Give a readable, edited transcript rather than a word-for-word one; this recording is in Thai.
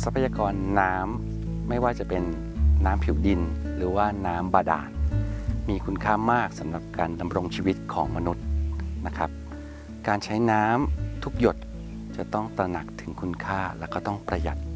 ทรัพยากรน้ำไม่ว่าจะเป็นน้ำผิวดินหรือว่าน้ำบาดาลมีคุณค่ามากสำหรับการดำรงชีวิตของมนุษย์นะครับการใช้น้ำทุกหยดจะต้องตระหนักถึงคุณค่าและก็ต้องประหยัด